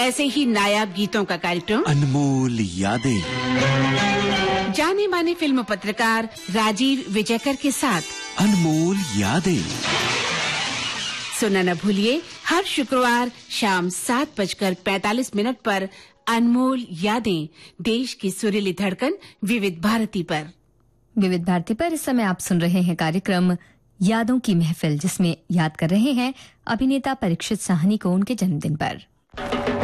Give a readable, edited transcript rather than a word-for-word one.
ऐसे ही नायाब गीतों का कार्यक्रम अनमोल यादें। जाने माने फिल्म पत्रकार राजीव विजयकर के साथ अनमोल यादें सुनना न भूलिए हर शुक्रवार शाम 7:45 पर अनमोल यादें, देश की सुरीली धड़कन विविध भारती पर। विविध भारती पर इस समय आप सुन रहे हैं कार्यक्रम यादों की महफिल, जिसमें याद कर रहे हैं अभिनेता परीक्षित साहनी को उनके जन्मदिन पर।